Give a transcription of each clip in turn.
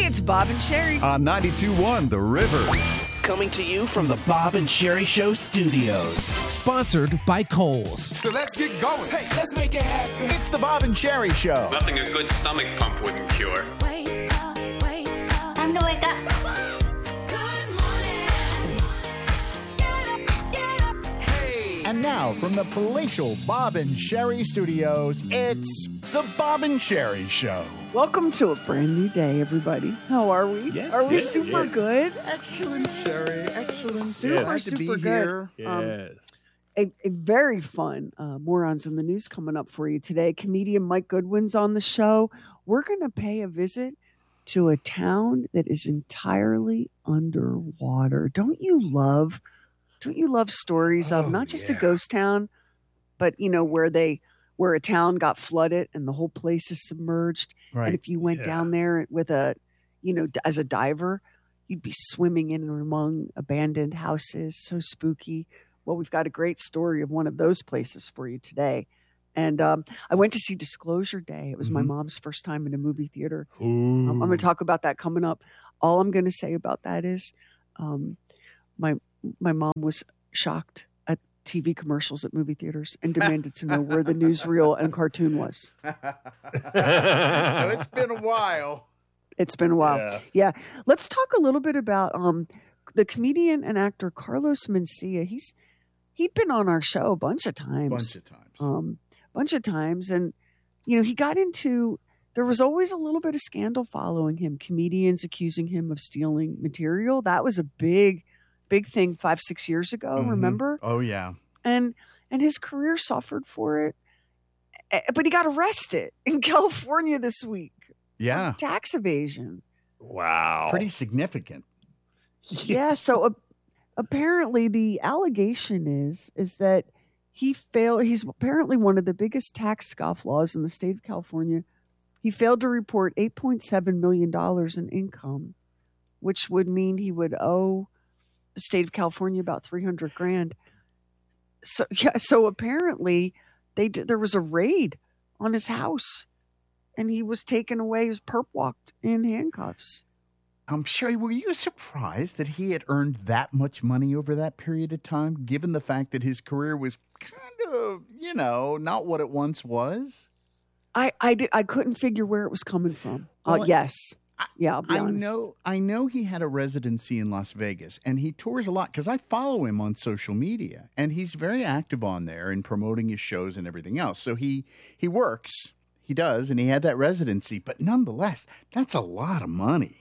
it's Bob and Sherry. On 92.1 The River. Coming to you from the Bob and Sherry Show studios. Sponsored by Kohl's. So let's get going. Hey, Let's make it happen. it's the Bob and Sherry Show. Nothing a good stomach pump wouldn't cure. Wake up, wake up. Time to wake up. Good morning. Get up, get up. Hey. And now from the palatial Bob and Sherry studios, it's the Bob and Sherry Show. Welcome to a brand new day, everybody. How are we? Yes, are we yes, super yes. good? Excellent, Sherry. Excellent. Super, Glad to be super good. here. Yes. A very fun Morons in the News coming up for you today. Comedian Mike Goodwin's on the show. We're going to pay a visit to a town that is entirely underwater. Don't you love stories of not just a ghost town, but where a town got flooded and the whole place is submerged. Right. And if you went down there with as a diver, you'd be swimming in and among abandoned houses. So spooky. Well, we've got a great story of one of those places for you today. And I went to see Disclosure Day. It was my mom's first time in a movie theater. I'm going to talk about that coming up. All I'm going to say about that is my mom was shocked at TV commercials at movie theaters and demanded to know where the newsreel and cartoon was. So it's been a while. It's been a while. Yeah. Let's talk a little bit about the comedian and actor Carlos Mencia. He'd been on our show a bunch of times. And, he got into, there was always a little bit of scandal following him. Comedians accusing him of stealing material. That was a big thing 5-6 years ago, remember? Oh, yeah. And his career suffered for it. But he got arrested in California this week. Yeah. For tax evasion. Wow. Pretty significant. Yeah. So apparently the allegation is that he failed. He's apparently one of the biggest tax scofflaws in the state of California. He failed to report $8.7 million in income, which would mean he would owe the state of California about $300,000. So apparently there was a raid on his house, and he was taken away. He was perp walked in handcuffs. Sherry, were you surprised that he had earned that much money over that period of time, given the fact that his career was kind of, not what it once was? I couldn't figure where it was coming from. Well, Yes. I'll be honest. I know he had a residency in Las Vegas, and he tours a lot because I follow him on social media, and he's very active on there and promoting his shows and everything else. So he works, he does, and he had that residency. But nonetheless, that's a lot of money.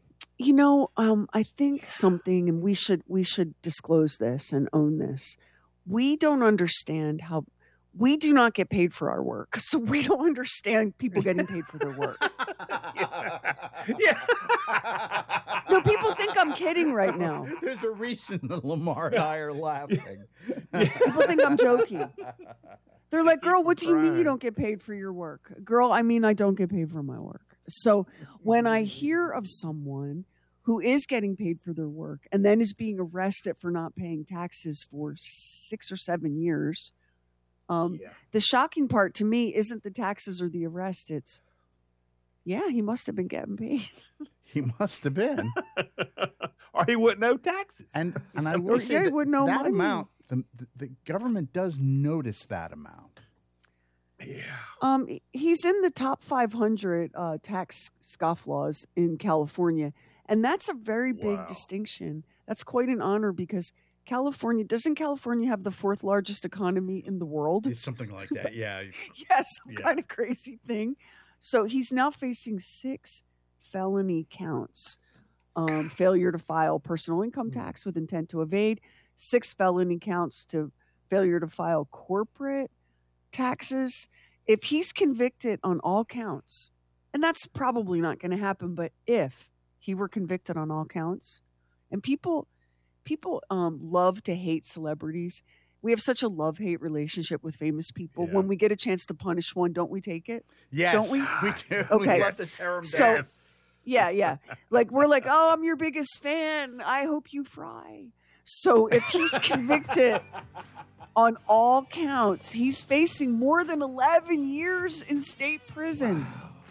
I think something, and we should disclose this and own this. We don't understand how we do not get paid for our work, so we don't understand people getting paid for their work. Yeah. No, people think I'm kidding right now. There's a reason that Lamar and I are laughing. People think I'm joking. They're like, girl, what do you mean you don't get paid for your work? Girl, I mean I don't get paid for my work. So when I hear of someone who is getting paid for their work and then is being arrested for not paying taxes for 6 or 7 years, the shocking part to me isn't the taxes or the arrest. It's, he must have been getting paid. He must have been. Or he wouldn't owe taxes. And I will say he wouldn't owe that money. amount, the government does notice that amount. Yeah. He's in the top 500 tax scofflaws in California. And that's a very big distinction. That's quite an honor because doesn't California have the 4th largest economy in the world? It's something like that, yeah. Yes, some kind of crazy thing. So he's now facing 6 felony counts. Failure to file personal income tax with intent to evade, 6 felony counts to failure to file corporate taxes. If he's convicted on all counts, and that's probably not going to happen, but if he were convicted on all counts, and people love to hate celebrities. We have such a love-hate relationship with famous people. Yeah. When we get a chance to punish one, don't we take it? Yes, Don't we? We do. Okay. We love to tear them So- down. Yeah. Like, we're like, oh, I'm your biggest fan. I hope you fry. So if he's convicted on all counts, he's facing more than 11 years in state prison.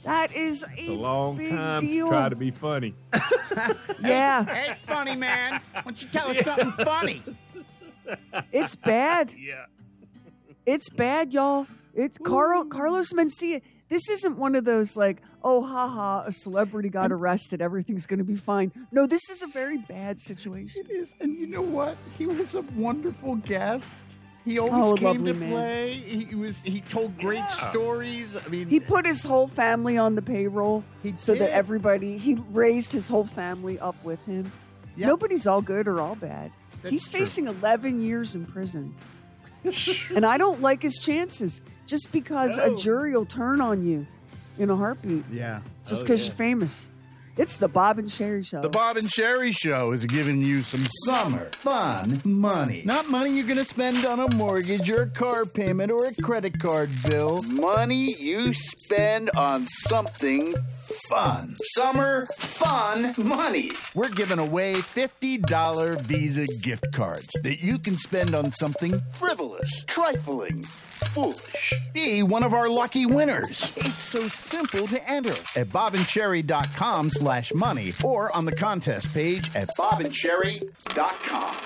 That is It's a long big time deal. to try to be funny. Yeah, Hey, funny man. Why don't you tell us something funny? it's bad. Yeah. It's bad, y'all. It's Carlos Mencia. This isn't one of those like, oh, haha, a celebrity got arrested. Everything's going to be fine. No, this is a very bad situation. It is. And you know what? He was a wonderful guest. He always Oh, came lovely to man. play. He told great stories. I mean, He put his whole family on the payroll He so did. that he raised his whole family up with him. Yep. Nobody's all good or all bad. That's He's true. facing 11 years in prison. And I don't like his chances just because a jury will turn on you in a heartbeat Yeah. just because you're famous. It's the Bob and Sherry Show. The Bob and Sherry Show is giving you some summer fun money. Not money you're going to spend on a mortgage or a car payment or a credit card bill. Money you spend on something fun. Summer fun money. We're giving away $50 Visa gift cards that you can spend on something frivolous, trifling, foolish. Be one of our lucky winners. It's so simple to enter at bobandcherry.com/money or on the contest page at bobandcherry.com.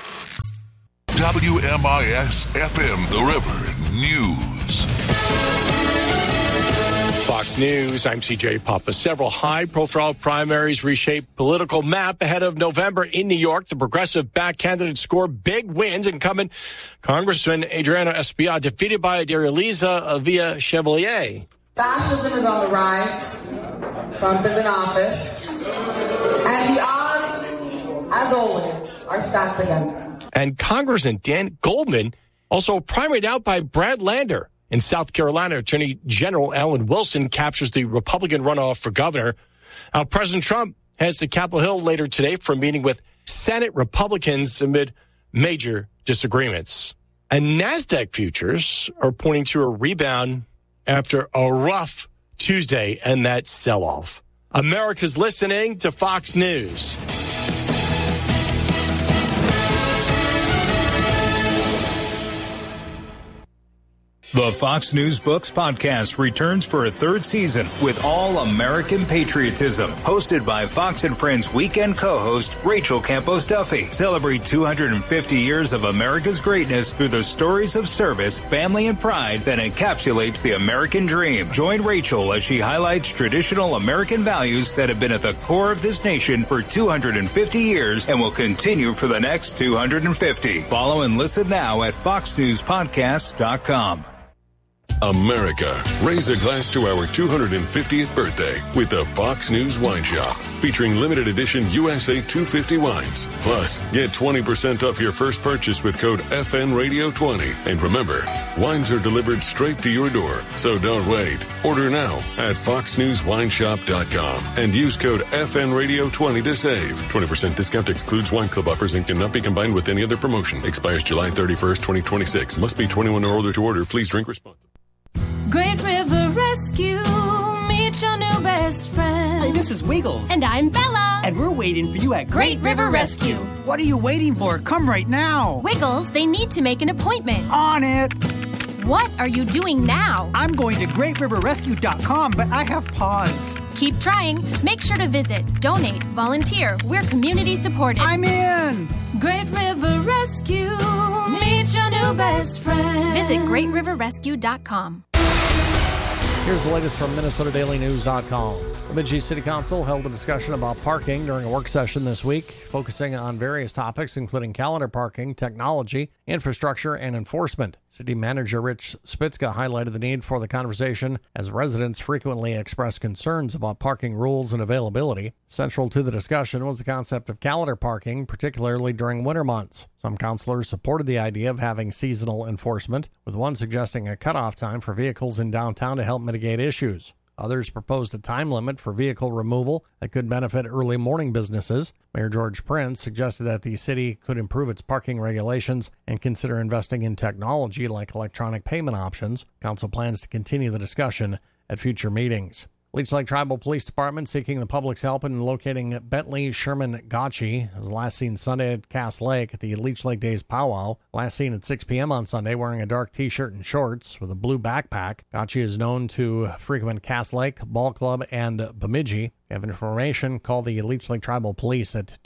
WMIS FM, The River News. Fox News, I'm CJ Papa. Several high-profile primaries reshape political map ahead of November in New York. The progressive-backed candidates score big wins. Incumbent Congressman Adriano Espaillat defeated by Adrieliza Avila Chevalier. Fascism is on the rise. Trump is in office. And the odds, as always, are stacked against us. And Congressman Dan Goldman also primaried out by Brad Lander. In South Carolina, Attorney General Alan Wilson captures the Republican runoff for governor. Now, President Trump heads to Capitol Hill later today for a meeting with Senate Republicans amid major disagreements. And NASDAQ futures are pointing to a rebound after a rough Tuesday and that sell-off. America's listening to Fox News. The Fox News Books podcast returns for a third season with All American Patriotism, hosted by Fox and Friends weekend co-host Rachel Campos Duffy. Celebrate 250 years of America's greatness through the stories of service, family, and pride that encapsulates the American dream. Join Rachel as she highlights traditional American values that have been at the core of this nation for 250 years and will continue for the next 250. Follow and listen now at foxnewspodcasts.com. America, raise a glass to our 250th birthday with the Fox News Wine Shop, featuring limited edition USA 250 wines. Plus, get 20% off your first purchase with code FNRadio20. And remember, wines are delivered straight to your door, so don't wait. Order now at foxnewswineshop.com and use code FNRadio20 to save. 20% discount excludes wine club offers and cannot be combined with any other promotion. Expires July 31st, 2026. Must be 21 or older to order. Please drink responsibly. Great River Rescue, meet your new best friend. Hey, this is Wiggles. And I'm Bella. And we're waiting for you at Great River Rescue. What are you waiting for? Come right now. Wiggles, they need to make an appointment. On it. What are you doing now? I'm going to greatriverrescue.com, but I have pause. Keep trying. Make sure to visit, donate, volunteer. We're community supported. I'm in. Great River Rescue, meet your new best friend. Visit greatriverrescue.com. Here's the latest from MinnesotaDailyNews.com. The Bemidji City Council held a discussion about parking during a work session this week, focusing on various topics including calendar parking, technology, infrastructure, and enforcement. City Manager Rich Spitzka highlighted the need for the conversation as residents frequently express concerns about parking rules and availability. Central to the discussion was the concept of calendar parking, particularly during winter months. Some councilors supported the idea of having seasonal enforcement, with one suggesting a cutoff time for vehicles in downtown to help mitigate issues. Others proposed a time limit for vehicle removal that could benefit early morning businesses. Mayor George Prince suggested that the city could improve its parking regulations and consider investing in technology like electronic payment options. Council plans to continue the discussion at future meetings. Leech Lake Tribal Police Department seeking the public's help in locating Bentley Sherman Gotchi. Was last seen Sunday at Cass Lake at the Leech Lake Days Powwow. Last seen at 6 p.m. on Sunday wearing a dark t-shirt and shorts with a blue backpack. Gotchi is known to frequent Cass Lake, Ball Club, and Bemidji. If you have information, call the Leech Lake Tribal Police at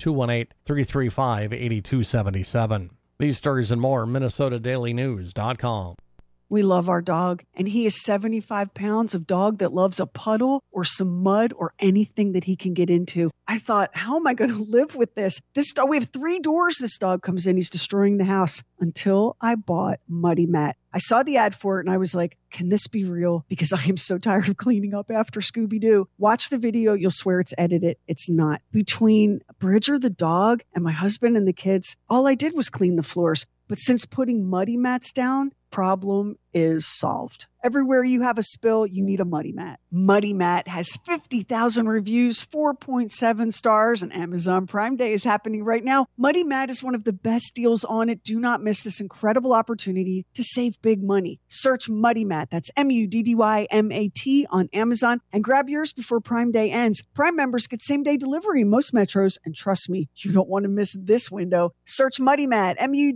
218-335-8277. These stories and more, MinnesotaDailyNews.com. We love our dog, and he is 75 pounds of dog that loves a puddle or some mud or anything that he can get into. I thought, how am I going to live with this? This dog, we have 3 doors this dog comes in. He's destroying the house until I bought Muddy Mat. I saw the ad for it, and I was like, can this be real? Because I am so tired of cleaning up after Scooby-Doo. Watch the video. You'll swear it's edited. It's not. Between Bridger the dog and my husband and the kids, all I did was clean the floors. But since putting Muddy Mats down, problem is solved. Everywhere you have a spill, you need a Muddy Mat. Muddy Mat has 50,000 reviews, 4.7 stars, and Amazon Prime Day is happening right now. Muddy Mat is one of the best deals on it. Do not miss this incredible opportunity to save big money. Search Muddy Mat, that's MUDDYMAT on Amazon, and grab yours before Prime Day ends. Prime members get same-day delivery in most metros, and trust me, you don't want to miss this window. Search Muddy Mat,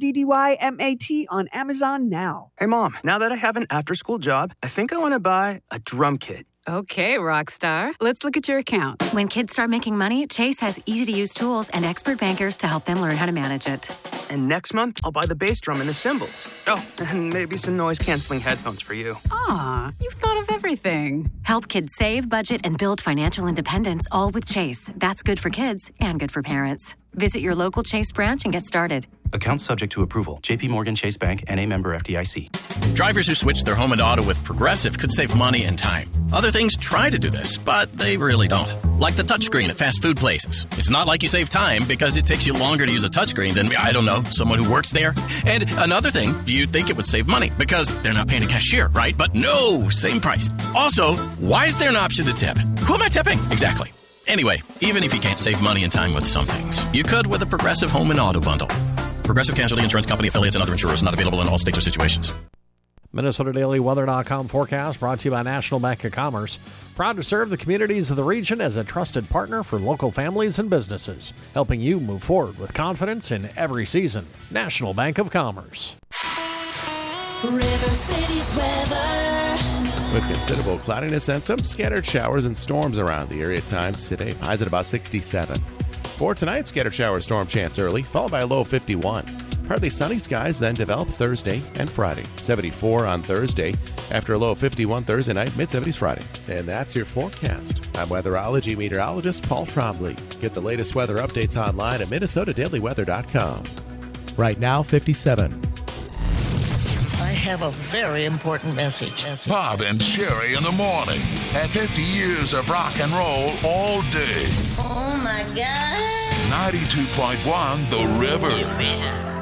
MUDDYMAT on Amazon now. Hey, Mom, now that I have an after-school job, I think I want to buy a drum kit. Okay, Rockstar. Let's look at your account. When kids start making money, Chase has easy-to-use tools and expert bankers to help them learn how to manage it. And next month, I'll buy the bass drum and the cymbals. Oh, and maybe some noise-canceling headphones for you. Aw, you've thought of everything. Help kids save, budget, and build financial independence, all with Chase. That's good for kids and good for parents. Visit your local Chase branch and get started. Account subject to approval. JP Morgan Chase Bank, N.A. member FDIC. Drivers who switch their home and auto with Progressive could save money and time. Other things try to do this, but they really don't. Like the touchscreen at fast food places. It's not like you save time because it takes you longer to use a touchscreen than, I don't know, someone who works there. And another thing, you'd think it would save money because they're not paying a cashier, right? But no, same price. Also, why is there an option to tip? Who am I tipping? Exactly. Anyway, even if you can't save money and time with some things, you could with a Progressive home and auto bundle. Progressive Casualty Insurance Company, affiliates, and other insurers not available in all states or situations. MinnesotaDailyWeather.com forecast brought to you by National Bank of Commerce. Proud to serve the communities of the region as a trusted partner for local families and businesses, helping you move forward with confidence in every season. National Bank of Commerce. River City's weather. With considerable cloudiness and some scattered showers and storms around the area at times today. Highs at about 67. For tonight, scattered shower storm chance early, followed by a low of 51. Partly sunny skies then develop Thursday and Friday. 74 on Thursday, after a low of 51 Thursday night, mid-70s Friday. And that's your forecast. I'm weatherology meteorologist Paul Trombley. Get the latest weather updates online at MinnesotaDailyWeather.com. Right now, 57. I have a very important message. Bob and Sherry in the morning. At 50 years of rock and roll all day. Oh, my God. 92.1 The River.